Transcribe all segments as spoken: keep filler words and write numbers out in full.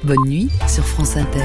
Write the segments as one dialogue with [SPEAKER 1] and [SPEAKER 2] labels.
[SPEAKER 1] Bonne nuit sur France Inter.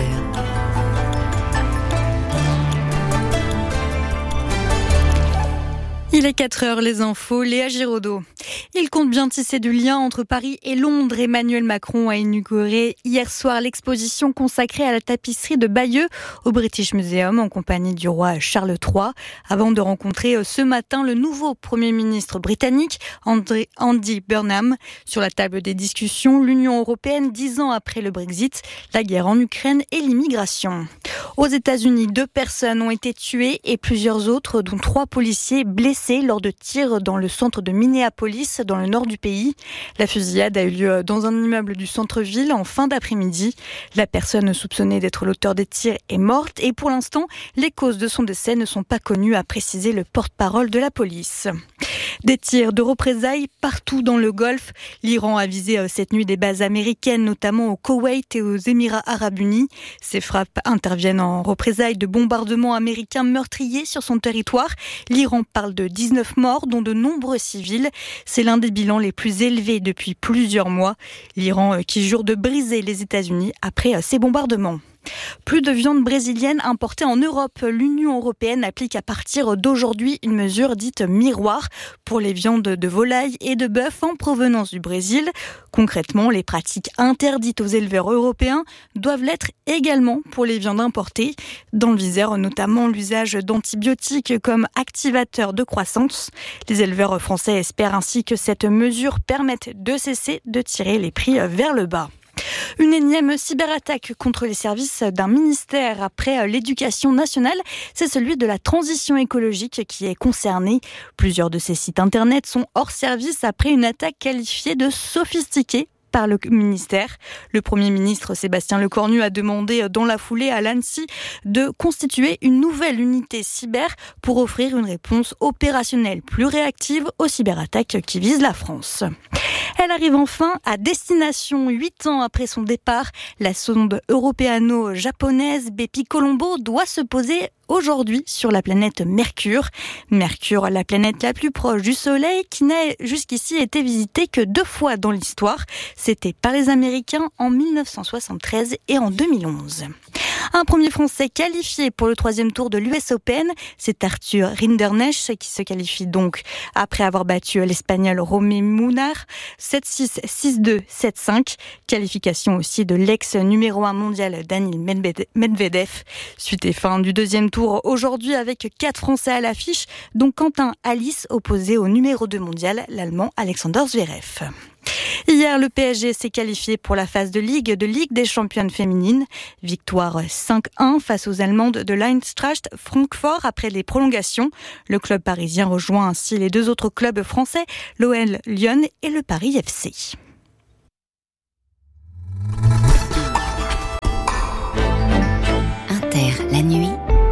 [SPEAKER 2] Il est quatre heures, les infos, Léa Giraudot. Il compte bien tisser du lien entre Paris et Londres. Emmanuel Macron a inauguré hier soir l'exposition consacrée à la tapisserie de Bayeux au British Museum en compagnie du roi Charles trois, avant de rencontrer ce matin le nouveau Premier ministre britannique, André, Andy Burnham. Sur la table des discussions, l'Union européenne, dix ans après le Brexit, la guerre en Ukraine et l'immigration. Aux États-Unis, deux personnes ont été tuées et plusieurs autres, dont trois policiers, blessés lors de tirs dans le centre de Minneapolis, dans le nord du pays. La fusillade a eu lieu dans un immeuble du centre-ville en fin d'après-midi. La personne soupçonnée d'être l'auteur des tirs est morte et pour l'instant, les causes de son décès ne sont pas connues, a précisé le porte-parole de la police. Des tirs de représailles partout dans le Golfe. L'Iran a visé cette nuit des bases américaines, notamment au Koweït et aux Émirats arabes unis. Ces frappes interviennent en représailles de bombardements américains meurtriers sur son territoire. L'Iran parle de dix-neuf morts, dont de nombreux civils. C'est l'un des bilans les plus élevés depuis plusieurs mois. L'Iran qui jure de briser les États-Unis après ces bombardements. Plus de viande brésilienne importée en Europe. L'Union européenne applique à partir d'aujourd'hui une mesure dite miroir pour les viandes de volaille et de bœuf en provenance du Brésil. Concrètement, les pratiques interdites aux éleveurs européens doivent l'être également pour les viandes importées. Dans le viseur, notamment l'usage d'antibiotiques comme activateurs de croissance. Les éleveurs français espèrent ainsi que cette mesure permette de cesser de tirer les prix vers le bas. Une énième cyberattaque contre les services d'un ministère après l'éducation nationale, c'est celui de la transition écologique qui est concerné. Plusieurs de ces sites internet sont hors service après une attaque qualifiée de sophistiquée par le ministère. Le Premier ministre Sébastien Lecornu a demandé dans la foulée à l'A N S I de constituer une nouvelle unité cyber pour offrir une réponse opérationnelle plus réactive aux cyberattaques qui visent la France. Elle arrive enfin à destination. Huit ans après son départ, la sonde européano-japonaise Bepi Colombo doit se poser aujourd'hui sur la planète Mercure. Mercure, la planète la plus proche du Soleil, qui n'a jusqu'ici été visitée que deux fois dans l'histoire. C'était par les Américains en mille neuf cent soixante-treize et en deux mille onze. Un premier Français qualifié pour le troisième tour de l'U S Open, c'est Arthur Rinderknecht qui se qualifie donc après avoir battu l'Espagnol Romain Munar sept six, six deux, sept cinq. Qualification aussi de l'ex numéro un mondial Daniil Medvedev. Suite et fin du deuxième tour aujourd'hui avec quatre Français à l'affiche, dont Quentin Alice opposé au numéro deux mondial, l'Allemand Alexander Zverev. Hier, le P S G s'est qualifié pour la phase de Ligue de Ligue des championnes féminines. Victoire cinq un face aux Allemandes de l'Eintracht Francfort après les prolongations. Le club parisien rejoint ainsi les deux autres clubs français, l'O L Lyon et le Paris F C.
[SPEAKER 1] Inter, la nuit.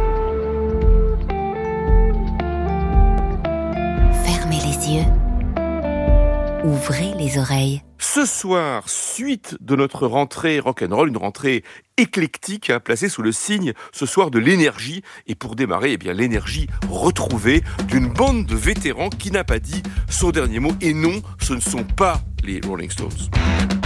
[SPEAKER 1] Fermez les yeux. Ouvrez les oreilles.
[SPEAKER 3] Ce soir, suite de notre rentrée rock'n'roll, une rentrée éclectique, hein, placée sous le signe ce soir de l'énergie. Et pour démarrer, eh bien, l'énergie retrouvée d'une bande de vétérans qui n'a pas dit son dernier mot. Et non, ce ne sont pas les Rolling Stones.